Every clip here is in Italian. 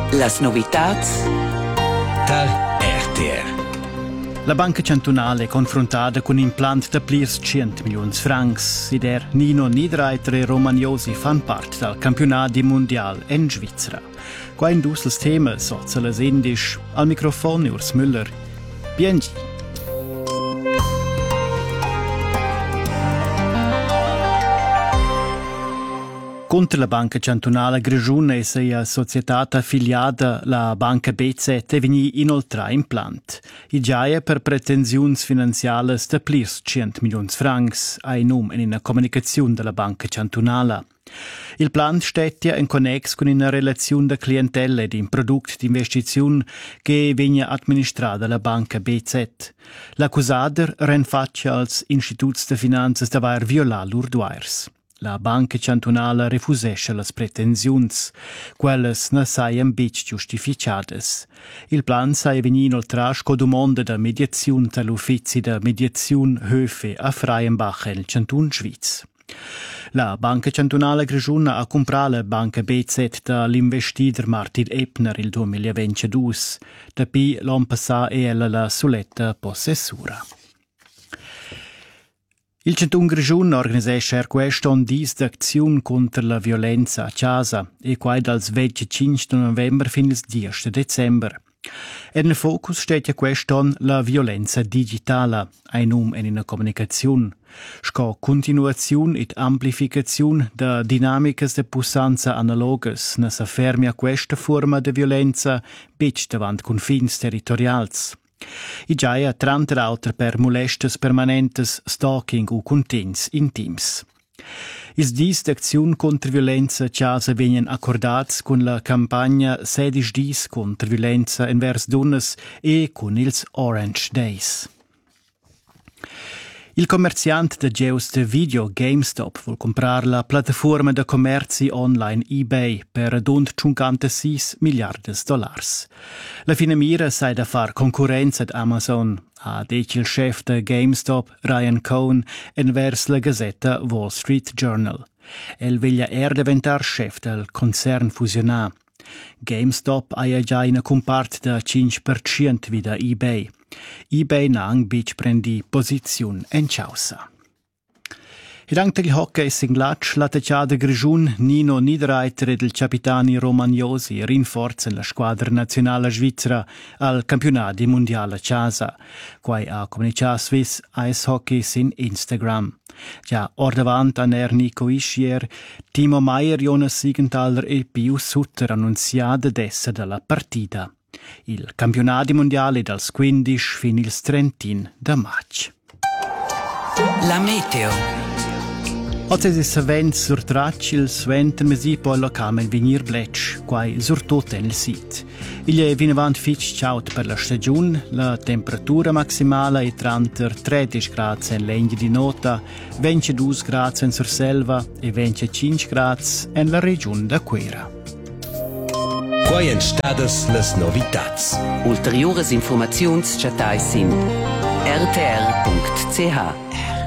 Las novitats dal RTR. La Banca Cantonale è confrontata con un implant da plirs 100 milioni francs ed Nino Niederreiter e Romagnosi fan parte dal campionato mondiale in Svizzera. Qua in dus les temas sozza les indisch al microfono Urs Müller. Biengi. Contro la Banca Cantonale Grischun e sia società affiliata la Banca BZ è veni inoltre implant. I giaia per pretensioni finanziali da plirs 100 milioni francs ai num in una comunicazione della Banca Cantonale. Il plan stetia in connex con una relazione da clientela ed in prodotti di investizione che viene amministrata dalla Banca BZ. L'accusader renfaccia als istituti di finanze da aver violato loro doveri. La Banca Cantonale refusesce le pretensioni, quelles ne saian bic giustificades. Il plan sei veni inoltre con domanda da mediazione dall'Uffizi da Mediazione Höfe a Freienbach nel Canton Schwyz. La Banca Cantonale Grischun ha comprato la Banca BZ dall'investitore Martin Ebner il 2022. Dapi l'anno passato è la soletta possessura. Il Canton Grischun organizesce questo dis d'azione contro la violenza a casa e qua dal 25 novembre fino al 10 dicembre. E nel focus steht questo la violenza digitale, ein in una comunicazione, sco continuazione ed amplificazione da dinamicas de pussanza analogas ne s'affermi a questa forma de violenza bec davant confins territorials. I giaia tranter auter per molestes permanentes, stalking u contents intims. Ils dis d'acziun contra violenza casa venien accordats con la campagna 16 dis contra violenza envers donnes e con ils Orange Days. Il commerciante de geus de video GameStop vuol comprar la piattaforma de commerci online eBay per rund 56 miliardes dollars. La fine mira sai da far concorrenza ad Amazon, ha detto il chef de GameStop Ryan Cohn envers la Gazzetta Wall Street Journal. El veglia diventar chef del concern fusionà. GameStop ha già una compart da 5% vida eBay. eBay nang bic prendi posizione in causa. Ed anche il hockey singlatsch la tecciada Grischun Nino Niederreiter ed il capitani Romagnosi rinforzano la squadra nazionale svizzera al campionato mondiale a casa, quai ha comunicato Swiss Ice Hockey sin Instagram. Già or davant an Nico Ischier, Timo Meier, Jonas Siegenthaler e Pius Sutter annunziata d'essa dalla partita. Il campionato mondiale dal 15 fino il 30 da maggio. La meteo. Oggi si savent sur tracci il sventen mesi poi lo camen venir bletsch, quai sur tot nel sit. Il è vinavant fitch ciaut per la stagione, la temperatura maximale è 13 gradi in legno di nota, 22 gradi in Surselva e 25 gradi in la regione da Quera. Quai en stadas las novitats. Ulteriores informazions chatais in rtr.ch.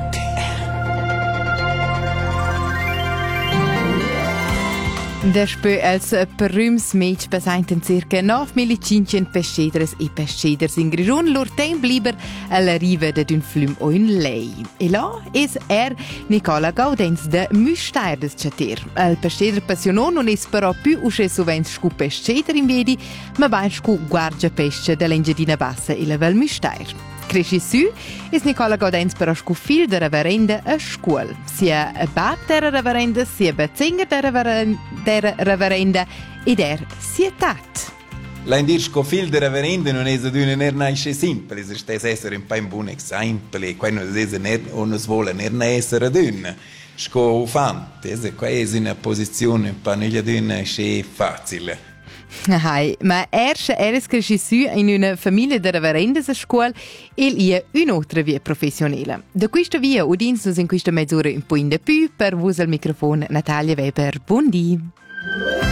Despö els perrüms metg besainten circa 9.500 pescedres e pesceders in Grischun lor temp liber alla riva d'un flum o in lei. E là es Nicola Gaudenz de Müstair des Chater. El pesceder passionon non es però più usce sovent scu pesceder in vedi, ma bain scu guardia pesce dell'Engiadina Bassa e la Val Müstair. Cresci su, es Nicola Gaudenz però scu fil de reverenda a scuol. Sia a bab der reverenda, sia bezinger der reverenda ed sia tat. La indir sco fil de reverenda non es ad una nasce simple, es stes essere un pain buon esempio, qua non es o non vuole essere ad una. Sco ufante, qua es una posizione un paniglia ad una è facile. Hai, ma eres cresci su in una famiglia de reverendas a scuola e ia un'altra via professionale. Da questa via udins in questa mezz'ora un po' in de più per vos al microfono Natalia Weber. Buon dì!